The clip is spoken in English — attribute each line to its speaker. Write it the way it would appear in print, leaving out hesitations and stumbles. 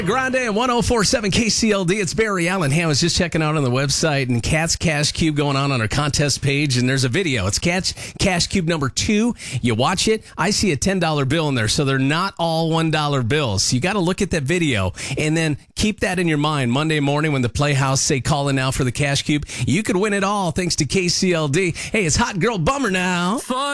Speaker 1: Grande and 1047 KCLD. It's Barry Allen. Hey, I was just checking out on the website and Cat's Cash Cube going on our contest page, and there's a video. It's Cat's Cash Cube number 2. You watch it. I see a $10 bill in there, so they're not all $1 bills. So you got to look at that video and then keep that in your mind. Monday morning when the Playhouse say call in now for the Cash Cube, you could win it all thanks to KCLD. Hey, it's Hot Girl Bummer now.